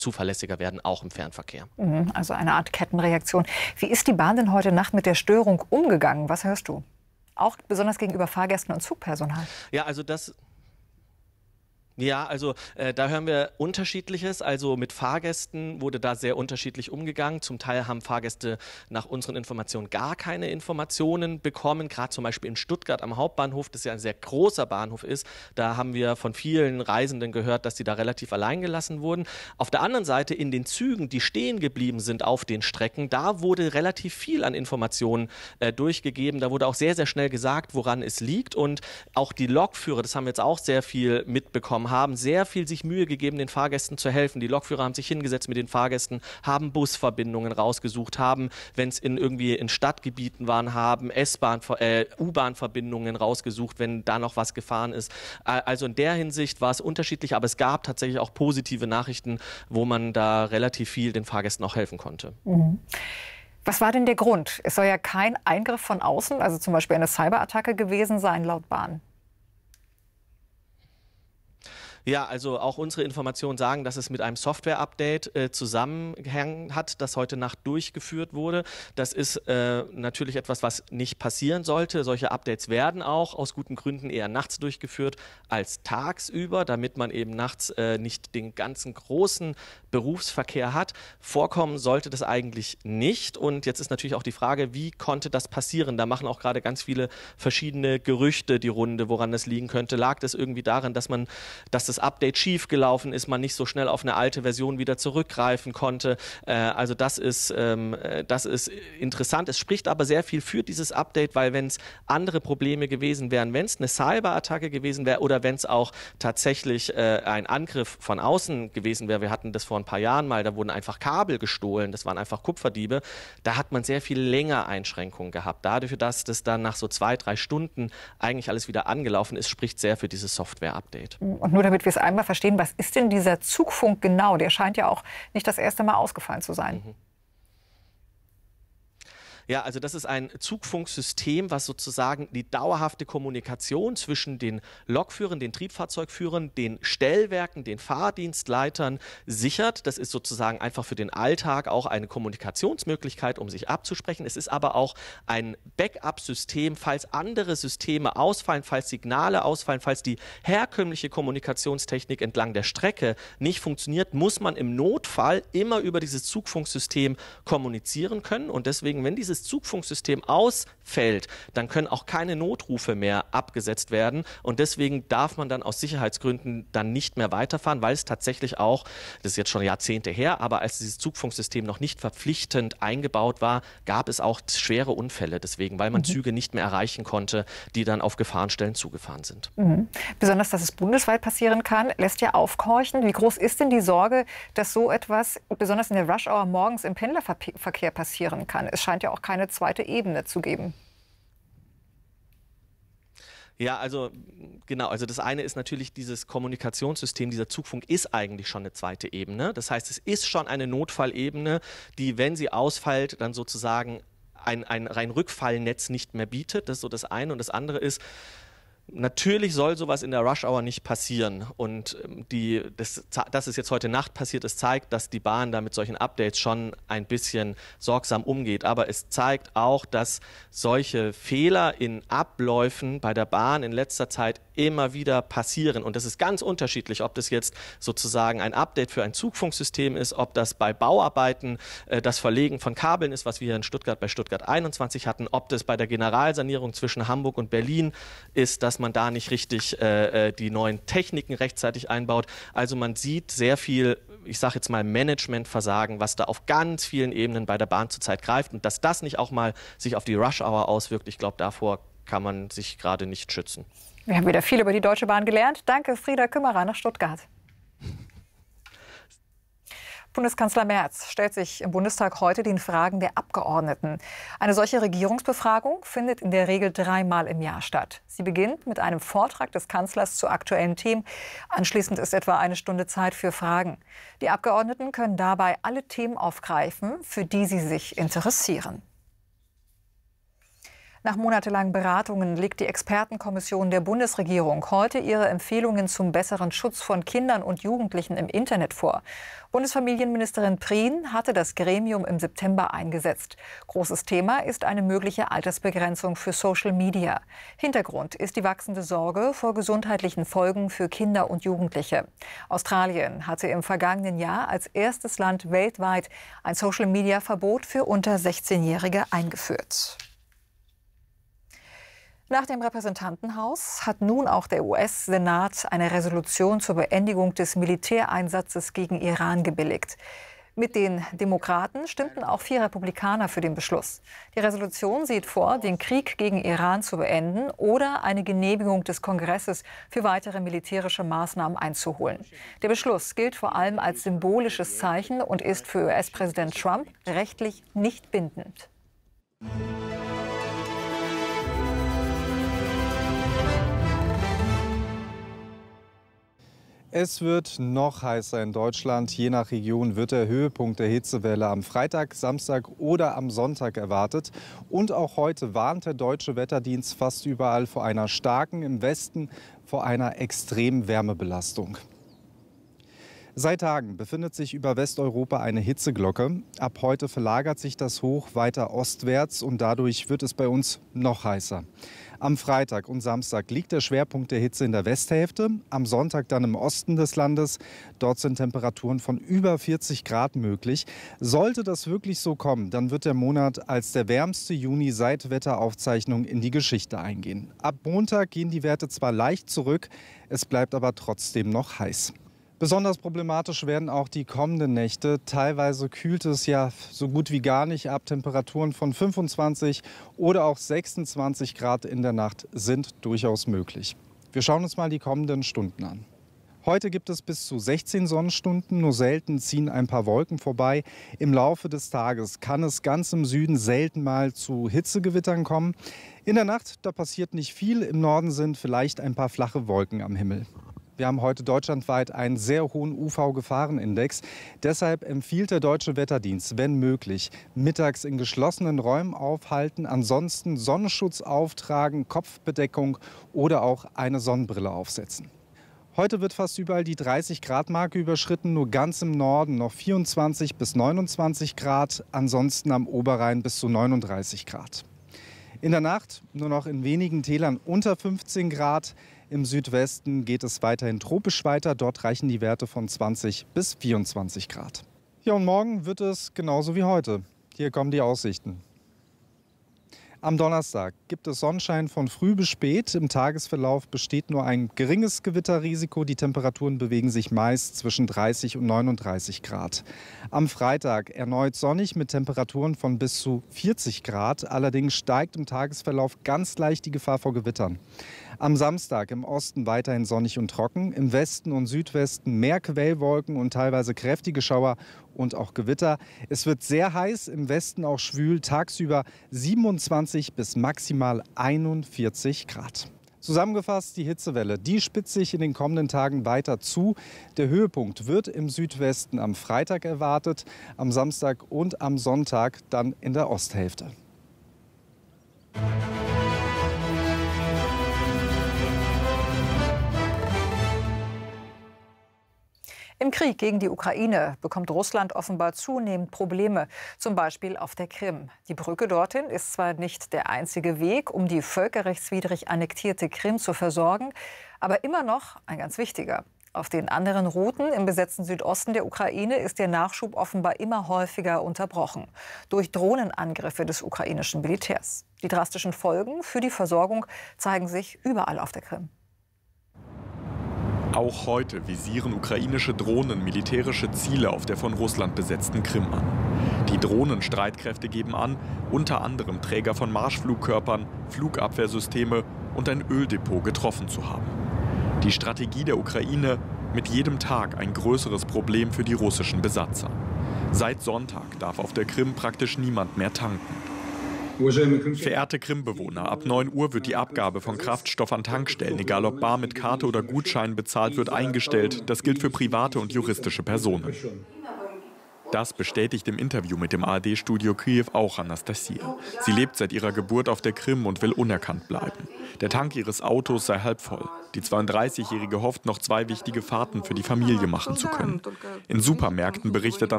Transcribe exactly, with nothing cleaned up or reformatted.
zuverlässiger werden, auch im Fernverkehr. Also eine Art Kettenreaktion. Wie ist die Bahn denn heute Nacht mit der Störung umgegangen? Was hörst du? Auch besonders gegenüber Fahrgästen und Zugpersonal. Ja, also das... Ja, also äh, da hören wir Unterschiedliches. Also mit Fahrgästen wurde da sehr unterschiedlich umgegangen. Zum Teil haben Fahrgäste nach unseren Informationen gar keine Informationen bekommen. Gerade zum Beispiel in Stuttgart am Hauptbahnhof, das ja ein sehr großer Bahnhof ist. Da haben wir von vielen Reisenden gehört, dass sie da relativ allein gelassen wurden. Auf der anderen Seite in den Zügen, die stehen geblieben sind auf den Strecken, da wurde relativ viel an Informationen äh, durchgegeben. Da wurde auch sehr, sehr schnell gesagt, woran es liegt. Und auch die Lokführer, das haben wir jetzt auch sehr viel mitbekommen, haben sehr viel sich Mühe gegeben, den Fahrgästen zu helfen. Die Lokführer haben sich hingesetzt mit den Fahrgästen, haben Busverbindungen rausgesucht, haben, wenn es in irgendwie in Stadtgebieten waren, haben S-Bahn, äh, U-Bahn-Verbindungen rausgesucht, wenn da noch was gefahren ist. Also in der Hinsicht war es unterschiedlich, aber es gab tatsächlich auch positive Nachrichten, wo man da relativ viel den Fahrgästen auch helfen konnte. Mhm. Was war denn der Grund? Es soll ja kein Eingriff von außen, also zum Beispiel eine Cyberattacke gewesen sein, laut Bahn. Ja, also auch unsere Informationen sagen, dass es mit einem Software-Update äh, zusammenhängen hat, das heute Nacht durchgeführt wurde. Das ist äh, natürlich etwas, was nicht passieren sollte. Solche Updates werden auch aus guten Gründen eher nachts durchgeführt als tagsüber, damit man eben nachts äh, nicht den ganzen großen Berufsverkehr hat. Vorkommen sollte das eigentlich nicht. Und jetzt ist natürlich auch die Frage, wie konnte das passieren? Da machen auch gerade ganz viele verschiedene Gerüchte die Runde, woran das liegen könnte. Lag das irgendwie daran, dass man, dass das Update schief gelaufen ist, man nicht so schnell auf eine alte Version wieder zurückgreifen konnte. Äh, also das ist, ähm, das ist interessant. Es spricht aber sehr viel für dieses Update, weil wenn es andere Probleme gewesen wären, wenn es eine Cyberattacke gewesen wäre oder wenn es auch tatsächlich äh, ein Angriff von außen gewesen wäre, wir hatten das vor ein paar Jahren mal, da wurden einfach Kabel gestohlen, das waren einfach Kupferdiebe, da hat man sehr viel länger Einschränkungen gehabt. Dadurch, dass das dann nach so zwei, drei Stunden eigentlich alles wieder angelaufen ist, spricht sehr für dieses Software-Update. Und nur damit wir es einmal verstehen, was ist denn dieser Zugfunk genau? Der scheint ja auch nicht das erste Mal ausgefallen zu sein. Mhm. Ja, also das ist ein Zugfunksystem, was sozusagen die dauerhafte Kommunikation zwischen den Lokführern, den Triebfahrzeugführern, den Stellwerken, den Fahrdienstleitern sichert. Das ist sozusagen einfach für den Alltag auch eine Kommunikationsmöglichkeit, um sich abzusprechen. Es ist aber auch ein Backup-System, falls andere Systeme ausfallen, falls Signale ausfallen, falls die herkömmliche Kommunikationstechnik entlang der Strecke nicht funktioniert, muss man im Notfall immer über dieses Zugfunksystem kommunizieren können. Und deswegen, wenn dieses Zugfunksystem ausfällt, dann können auch keine Notrufe mehr abgesetzt werden und deswegen darf man dann aus Sicherheitsgründen dann nicht mehr weiterfahren, weil es tatsächlich auch, das ist jetzt schon Jahrzehnte her, aber als dieses Zugfunksystem noch nicht verpflichtend eingebaut war, gab es auch schwere Unfälle deswegen, weil man mhm. Züge nicht mehr erreichen konnte, die dann auf Gefahrenstellen zugefahren sind. Mhm. Besonders, dass es bundesweit passieren kann, lässt ja aufhorchen. Wie groß ist denn die Sorge, dass so etwas besonders in der Rush-Hour morgens im Pendlerverkehr passieren kann? Es scheint ja auch keine zweite Ebene zu geben. Ja, also genau, also das eine ist natürlich dieses Kommunikationssystem, dieser Zugfunk ist eigentlich schon eine zweite Ebene. Das heißt, es ist schon eine Notfallebene, die, wenn sie ausfällt, dann sozusagen ein, ein rein Rückfallnetz nicht mehr bietet. Das ist so das eine. Und das andere ist, natürlich soll sowas in der Rush-Hour nicht passieren und die, das, dass es jetzt heute Nacht passiert ist, zeigt, dass die Bahn da mit solchen Updates schon ein bisschen sorgsam umgeht. Aber es zeigt auch, dass solche Fehler in Abläufen bei der Bahn in letzter Zeit immer wieder passieren. Und das ist ganz unterschiedlich, ob das jetzt sozusagen ein Update für ein Zugfunksystem ist, ob das bei Bauarbeiten äh, das Verlegen von Kabeln ist, was wir hier in Stuttgart bei Stuttgart einundzwanzig hatten, ob das bei der Generalsanierung zwischen Hamburg und Berlin ist, dass man da nicht richtig äh, die neuen Techniken rechtzeitig einbaut. Also man sieht sehr viel, ich sage jetzt mal Managementversagen, was da auf ganz vielen Ebenen bei der Bahn zurzeit greift. Und dass das nicht auch mal sich auf die Rush-Hour auswirkt, ich glaube, davor kann man sich gerade nicht schützen. Wir haben wieder viel über die Deutsche Bahn gelernt. Danke, Frieda Kümmerer nach Stuttgart. Bundeskanzler Merz stellt sich im Bundestag heute den Fragen der Abgeordneten. Eine solche Regierungsbefragung findet in der Regel dreimal im Jahr statt. Sie beginnt mit einem Vortrag des Kanzlers zu aktuellen Themen. Anschließend ist etwa eine Stunde Zeit für Fragen. Die Abgeordneten können dabei alle Themen aufgreifen, für die sie sich interessieren. Nach monatelangen Beratungen legt die Expertenkommission der Bundesregierung heute ihre Empfehlungen zum besseren Schutz von Kindern und Jugendlichen im Internet vor. Bundesfamilienministerin Prien hatte das Gremium im September eingesetzt. Großes Thema ist eine mögliche Altersbegrenzung für Social Media. Hintergrund ist die wachsende Sorge vor gesundheitlichen Folgen für Kinder und Jugendliche. Australien hatte im vergangenen Jahr als erstes Land weltweit ein Social Media Verbot für unter sechzehnjährige eingeführt. Nach dem Repräsentantenhaus hat nun auch der U S-Senat eine Resolution zur Beendigung des Militäreinsatzes gegen Iran gebilligt. Mit den Demokraten stimmten auch vier Republikaner für den Beschluss. Die Resolution sieht vor, den Krieg gegen Iran zu beenden oder eine Genehmigung des Kongresses für weitere militärische Maßnahmen einzuholen. Der Beschluss gilt vor allem als symbolisches Zeichen und ist für U S-Präsident Trump rechtlich nicht bindend. Es wird noch heißer in Deutschland. Je nach Region wird der Höhepunkt der Hitzewelle am Freitag, Samstag oder am Sonntag erwartet. Und auch heute warnt der Deutsche Wetterdienst fast überall vor einer starken, im Westen vor einer extremen Wärmebelastung. Seit Tagen befindet sich über Westeuropa eine Hitzeglocke. Ab heute verlagert sich das Hoch weiter ostwärts und dadurch wird es bei uns noch heißer. Am Freitag und Samstag liegt der Schwerpunkt der Hitze in der Westhälfte, am Sonntag dann im Osten des Landes. Dort sind Temperaturen von über vierzig Grad möglich. Sollte das wirklich so kommen, dann wird der Monat als der wärmste Juni seit Wetteraufzeichnung in die Geschichte eingehen. Ab Montag gehen die Werte zwar leicht zurück, es bleibt aber trotzdem noch heiß. Besonders problematisch werden auch die kommenden Nächte. Teilweise kühlt es ja so gut wie gar nicht ab. Temperaturen von fünfundzwanzig oder auch sechsundzwanzig Grad in der Nacht sind durchaus möglich. Wir schauen uns mal die kommenden Stunden an. Heute gibt es bis zu sechzehn Sonnenstunden, nur selten ziehen ein paar Wolken vorbei. Im Laufe des Tages kann es ganz im Süden selten mal zu Hitzegewittern kommen. In der Nacht, da passiert nicht viel. Im Norden sind vielleicht ein paar flache Wolken am Himmel. Wir haben heute deutschlandweit einen sehr hohen U V-Gefahrenindex. Deshalb empfiehlt der Deutsche Wetterdienst, wenn möglich, mittags in geschlossenen Räumen aufhalten, ansonsten Sonnenschutz auftragen, Kopfbedeckung oder auch eine Sonnenbrille aufsetzen. Heute wird fast überall die dreißig Grad Marke überschritten, nur ganz im Norden noch vierundzwanzig bis neunundzwanzig Grad, ansonsten am Oberrhein bis zu neununddreißig Grad. In der Nacht nur noch in wenigen Tälern unter fünfzehn Grad. Im Südwesten geht es weiterhin tropisch weiter. Dort reichen die Werte von zwanzig bis vierundzwanzig Grad. Ja, und morgen wird es genauso wie heute. Hier kommen die Aussichten. Am Donnerstag gibt es Sonnenschein von früh bis spät. Im Tagesverlauf besteht nur ein geringes Gewitterrisiko. Die Temperaturen bewegen sich meist zwischen dreißig und neununddreißig Grad. Am Freitag erneut sonnig mit Temperaturen von bis zu vierzig Grad. Allerdings steigt im Tagesverlauf ganz leicht die Gefahr vor Gewittern. Am Samstag im Osten weiterhin sonnig und trocken. Im Westen und Südwesten mehr Quellwolken und teilweise kräftige Schauer und auch Gewitter. Es wird sehr heiß, im Westen auch schwül, tagsüber siebenundzwanzig bis maximal einundvierzig Grad. Zusammengefasst, die Hitzewelle, die spitzt sich in den kommenden Tagen weiter zu. Der Höhepunkt wird im Südwesten am Freitag erwartet, am Samstag und am Sonntag dann in der Osthälfte. Im Krieg gegen die Ukraine bekommt Russland offenbar zunehmend Probleme, zum Beispiel auf der Krim. Die Brücke dorthin ist zwar nicht der einzige Weg, um die völkerrechtswidrig annektierte Krim zu versorgen, aber immer noch ein ganz wichtiger. Auf den anderen Routen im besetzten Südosten der Ukraine ist der Nachschub offenbar immer häufiger unterbrochen durch Drohnenangriffe des ukrainischen Militärs. Die drastischen Folgen für die Versorgung zeigen sich überall auf der Krim. Auch heute visieren ukrainische Drohnen militärische Ziele auf der von Russland besetzten Krim an. Die Drohnenstreitkräfte geben an, unter anderem Träger von Marschflugkörpern, Flugabwehrsysteme und ein Öldepot getroffen zu haben. Die Strategie der Ukraine: mit jedem Tag ein größeres Problem für die russischen Besatzer. Seit Sonntag darf auf der Krim praktisch niemand mehr tanken. Verehrte Krimbewohner, ab neun Uhr wird die Abgabe von Kraftstoff an Tankstellen, egal ob bar mit Karte oder Gutschein bezahlt wird, eingestellt. Das gilt für private und juristische Personen. Das bestätigt im Interview mit dem A R D-Studio Kiew auch Anastasia. Sie lebt seit ihrer Geburt auf der Krim und will unerkannt bleiben. Der Tank ihres Autos sei halb voll. Die zweiunddreißigjährige hofft, noch zwei wichtige Fahrten für die Familie machen zu können. In Supermärkten berichtet